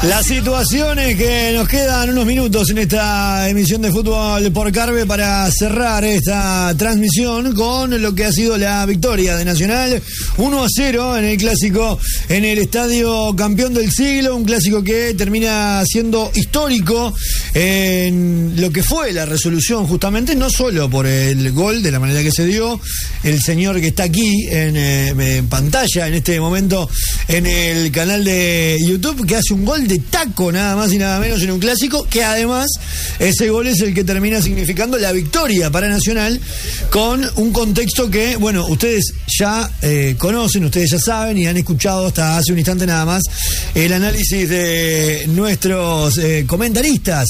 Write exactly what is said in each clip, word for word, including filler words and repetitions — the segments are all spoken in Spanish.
Las situaciones que nos quedan unos minutos en esta emisión de Fútbol por Carve para cerrar esta transmisión con lo que ha sido la victoria de Nacional uno a cero en el clásico en el Estadio Campeón del Siglo, un clásico que termina siendo histórico en lo que fue la resolución, justamente no solo por el gol de la manera que se dio, el señor que está aquí en, eh, en pantalla en este momento en el canal de YouTube, que hace un gol de taco nada más y nada menos en un clásico, que además ese gol es el que termina significando la victoria para Nacional, con un contexto que, bueno, ustedes ya eh, conocen, ustedes ya saben y han escuchado hasta hace un instante nada más el análisis de nuestros eh, comentaristas.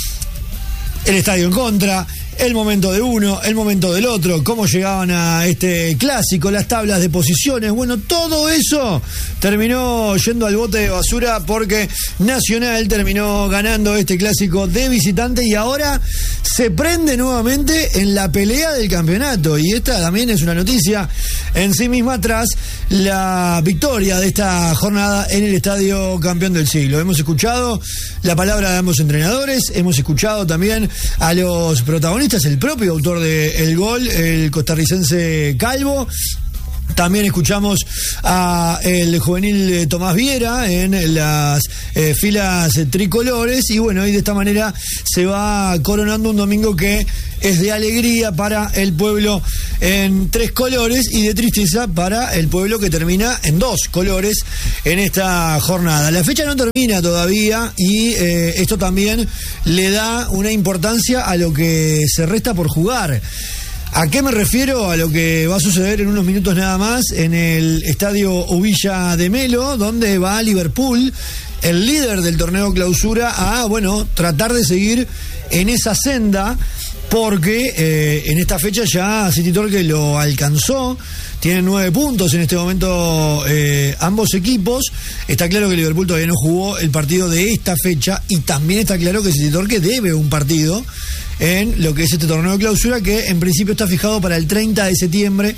El estadio en contra, el momento de uno, el momento del otro, cómo llegaban a este clásico, las tablas de posiciones, bueno, todo eso terminó yendo al bote de basura porque Nacional terminó ganando este clásico de visitante y ahora se prende nuevamente en la pelea del campeonato, y esta también es una noticia en sí misma tras la victoria de esta jornada en el Estadio Campeón del Siglo. Hemos escuchado la palabra de ambos entrenadores, hemos escuchado también a los protagonistas, el propio autor del gol, el costarricense Calvo. También escuchamos a el juvenil Tomás Viera en las eh, filas tricolores, y bueno, y de esta manera se va coronando un domingo que es de alegría para el pueblo en tres colores y de tristeza para el pueblo que termina en dos colores en esta jornada. La fecha no termina todavía y eh, esto también le da una importancia a lo que se resta por jugar. ¿A qué me refiero? A lo que va a suceder en unos minutos nada más en el Estadio Uvilla de Melo, donde va Liverpool, el líder del torneo clausura, a, bueno, tratar de seguir en esa senda, porque eh, en esta fecha ya City Torque lo alcanzó. Tienen nueve puntos en este momento eh, ambos equipos. Está claro que Liverpool todavía no jugó el partido de esta fecha, y también está claro que City Torque debe un partido en lo que es este torneo de clausura, que en principio está fijado para el treinta de septiembre,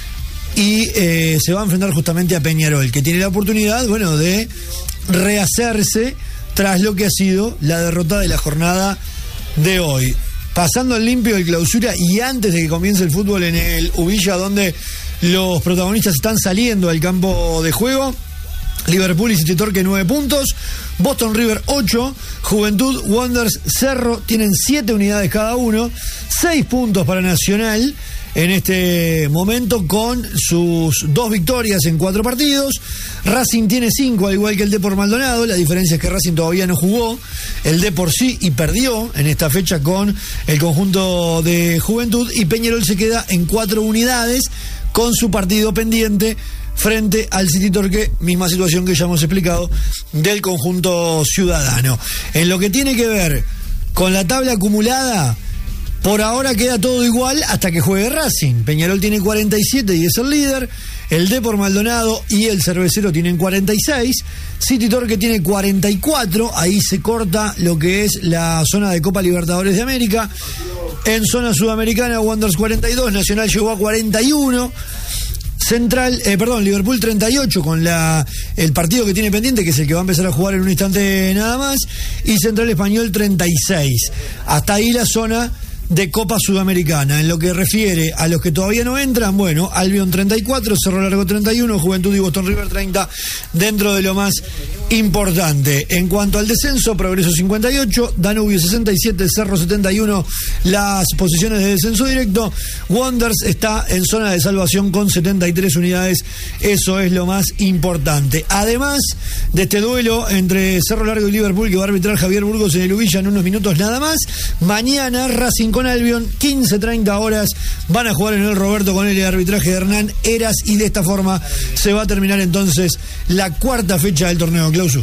y eh, se va a enfrentar justamente a Peñarol, que tiene la oportunidad, bueno, de rehacerse tras lo que ha sido la derrota de la jornada de hoy. Pasando al limpio el clausura y antes de que comience el fútbol en el Uvilla, donde los protagonistas están saliendo al campo de juego, Liverpool y City Torque nueve puntos, Boston River ocho, Juventud, Wanderers, Cerro tienen siete unidades cada uno, seis puntos para Nacional en este momento con sus dos victorias en cuatro partidos. Racing tiene cinco, al igual que el Depor Maldonado. La diferencia es que Racing todavía no jugó, el Depor sí, y perdió en esta fecha con el conjunto de Juventud, y Peñarol se queda en cuatro unidades con su partido pendiente frente al City Torque, misma situación que ya hemos explicado del conjunto ciudadano. En lo que tiene que ver con la tabla acumulada, por ahora queda todo igual hasta que juegue Racing. Peñarol tiene cuarenta y siete y es el líder. El Depor Maldonado y el Cervecero tienen cuarenta y seis. City Torque tiene cuarenta y cuatro. Ahí se corta lo que es la zona de Copa Libertadores de América. En zona sudamericana, Wanderers cuarenta y dos. Nacional llegó a cuarenta y uno. Central, eh, perdón, Liverpool treinta y ocho con la el partido que tiene pendiente, que es el que va a empezar a jugar en un instante nada más, y Central Español treinta y seis. Hasta ahí la zona de Copa Sudamericana. En lo que refiere a los que todavía no entran, bueno, Albion treinta y cuatro, Cerro Largo treinta y uno, Juventud y Boston River treinta, dentro de lo más importante. En cuanto al descenso, Progreso cincuenta y ocho, Danubio sesenta y siete, Cerro setenta y uno, las posiciones de descenso directo. Wanderers está en zona de salvación con setenta y tres unidades, eso es lo más importante. Además de este duelo entre Cerro Largo y Liverpool, que va a arbitrar Javier Burgos en el Uvilla en unos minutos nada más, mañana Racing con Albion, quince treinta horas, van a jugar en el Roberto con el arbitraje de Hernán Eras, y de esta forma se va a terminar entonces la cuarta fecha del torneo clausura.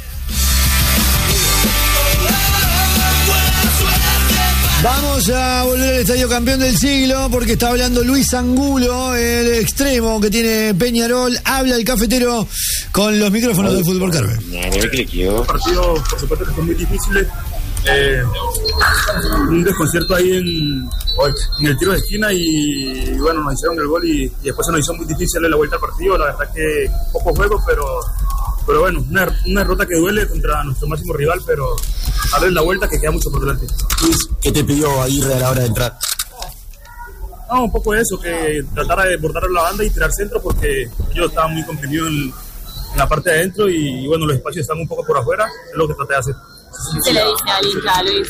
Vamos a volver al Estadio Campeón del Siglo porque está hablando Luis Angulo, el extremo que tiene Peñarol. Habla el cafetero con los micrófonos del Fútbol Carve. Los partidos, por supuesto, que son muy difíciles. Eh, un desconcierto ahí en, en el tiro de esquina, y, y bueno, nos hicieron el gol y, y después se nos hizo muy difícil la vuelta al partido. La verdad que poco juego, pero pero bueno, una, una derrota que duele contra nuestro máximo rival, pero a ver la vuelta que queda mucho por delante. ¿Qué te pidió Aguirre a la hora de entrar? No, un poco eso, que tratara de bordar la banda y tirar centro, porque ellos estaban muy comprimidos en, en la parte de adentro y, y bueno, los espacios están un poco por afuera, es lo que traté de hacer. ¿Qué le dice al hincha, Luis?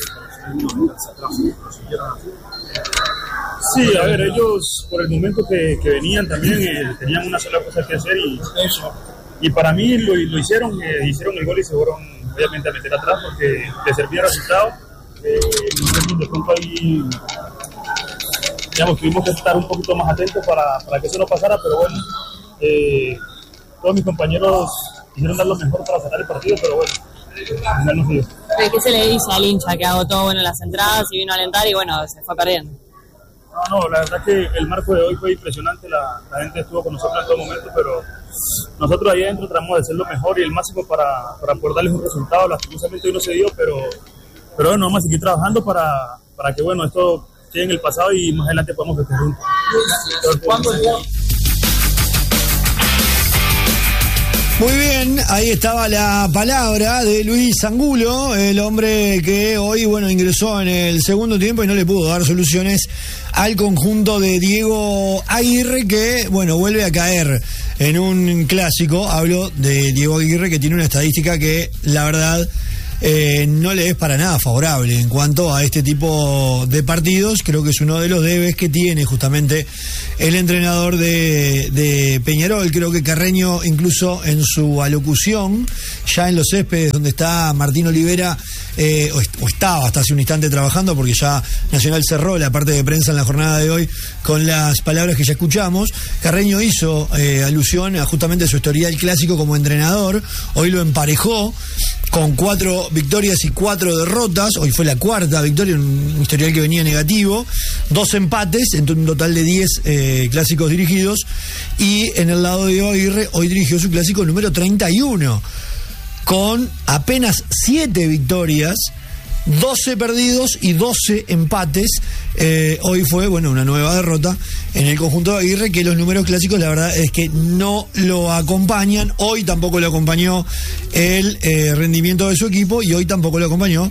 Sí, a ver, ellos por el momento que, que venían también eh, tenían una sola cosa que hacer y, y para mí lo, lo hicieron, eh, hicieron el gol y se fueron obviamente a meter atrás porque les servía el resultado. Eh, de pronto ahí, digamos, tuvimos que estar un poquito más atentos para, para que eso no pasara, pero bueno, eh, todos mis compañeros quisieron dar lo mejor para sacar el partido, pero bueno, al final no se dio. ¿Qué se le dice al hincha que agotó bueno, las entradas y vino a alentar y bueno, se fue perdiendo? No, no, la verdad que el marco de hoy fue impresionante, la, la gente estuvo con nosotros en todo momento, pero nosotros ahí adentro tratamos de hacer lo mejor y el máximo para, para poder darles un resultado. Lastimosamente hoy no se dio, pero, pero bueno, vamos a seguir trabajando para, para que bueno, esto quede en el pasado y más adelante podamos festejar juntos. Muy bien, ahí estaba la palabra de Luis Angulo, el hombre que hoy, bueno, ingresó en el segundo tiempo y no le pudo dar soluciones al conjunto de Diego Aguirre, que, bueno, vuelve a caer en un clásico. Hablo de Diego Aguirre, que tiene una estadística que, la verdad, eh, no le es para nada favorable en cuanto a este tipo de partidos. Creo que es uno de los debes que tiene justamente el entrenador de, de Peñarol. Creo que Carreño, incluso en su alocución, ya en los céspedes donde está Martín Olivera, eh, o, o estaba hasta hace un instante trabajando, porque ya Nacional cerró la parte de prensa en la jornada de hoy con las palabras que ya escuchamos. Carreño hizo eh, alusión a justamente su historial clásico como entrenador. Hoy lo emparejó con cuatro victorias y cuatro derrotas. Hoy fue la cuarta victoria, un historial que venía negativo. Dos empates, en un total de diez eh, clásicos dirigidos. Y en el lado de Diego Aguirre, hoy dirigió su clásico número treinta y uno, con apenas siete victorias, doce perdidos y doce empates. Eh, hoy fue, bueno, una nueva derrota en el conjunto de Aguirre, que los números clásicos la verdad es que no lo acompañan. Hoy tampoco lo acompañó el eh, rendimiento de su equipo y hoy tampoco lo acompañó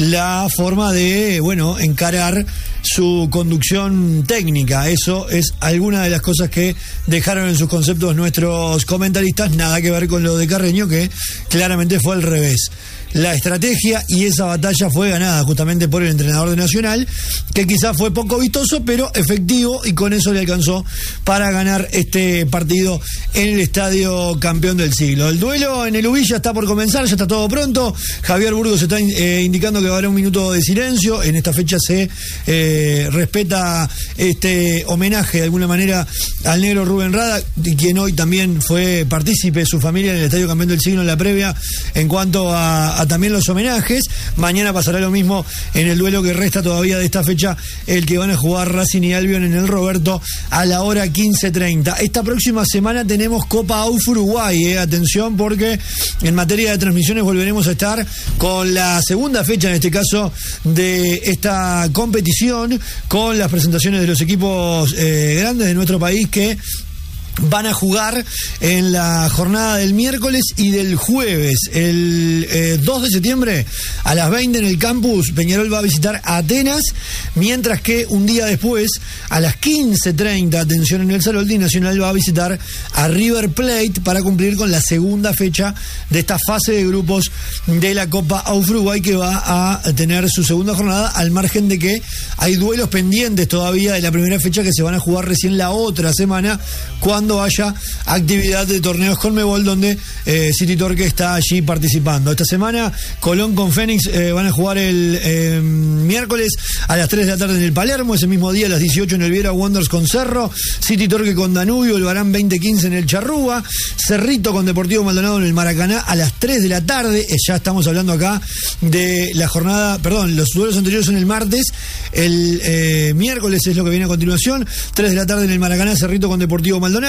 la forma de, bueno, encarar su conducción técnica. Eso es alguna de las cosas que dejaron en sus conceptos nuestros comentaristas, nada que ver con lo de Carreño, que claramente fue al revés. La estrategia y esa batalla fue ganada justamente por el entrenador de Nacional, que quizás fue poco vistoso, pero efectivo, y con eso le alcanzó para ganar este partido en el Estadio Campeón del Siglo. El duelo en el Ubilla está por comenzar, ya está todo pronto. Javier Burgos está eh, indicando que va a haber un minuto de silencio. En esta fecha se eh, respeta este homenaje de alguna manera al negro Rubén Rada, quien hoy también fue partícipe, su familia, en el Estadio Campeón del Siglo en la previa en cuanto a, a también los homenajes. Mañana pasará lo mismo en el duelo que resta todavía de esta fecha, el que van a jugar Racing y Albion en el Roberto a la hora quince treinta. Esta próxima semana tenemos Copa A U F Uruguay, eh. atención, porque en materia de transmisiones volveremos a estar con la segunda fecha, en este caso, de esta competición, con las presentaciones de los equipos eh, grandes de nuestro país que van a jugar en la jornada del miércoles y del jueves. El eh, dos de septiembre a las veinte en el campus, Peñarol va a visitar a Atenas, mientras que un día después, a las quince treinta, atención, en el Saloldi, Nacional va a visitar a River Plate para cumplir con la segunda fecha de esta fase de grupos de la Copa A U F Uruguay, que va a tener su segunda jornada, al margen de que hay duelos pendientes todavía de la primera fecha que se van a jugar recién la otra semana, cuando haya actividad de torneos Conmebol, donde eh, City Torque está allí participando. Esta semana Colón con Fénix eh, van a jugar el eh, miércoles a las tres de la tarde en el Palermo. Ese mismo día a las dieciocho en el Viera Wanderers con Cerro, City Torque con Danubio, el Barán veinte quince en el Charrúa, Cerrito con Deportivo Maldonado en el Maracaná a las tres de la tarde. Eh, ya estamos hablando acá de la jornada, perdón, los duelos anteriores son el martes. El eh, miércoles es lo que viene a continuación, tres de la tarde en el Maracaná, Cerrito con Deportivo Maldonado.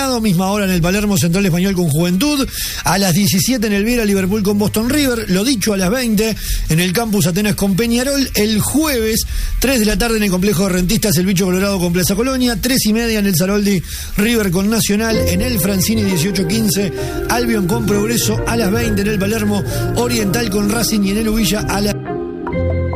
Maldonado, misma hora en el Palermo Central Español con Juventud, a las diecisiete en el Viera Liverpool con Boston River, lo dicho, a las veinte en el Campus Atenas con Peñarol, el jueves tres de la tarde en el Complejo de Rentistas el Bicho Colorado con Plaza Colonia, tres y media en el Saroldi River con Nacional, en el Francini dieciocho quince Albion con Progreso, a las veinte en el Palermo Oriental con Racing y en el Ubilla a la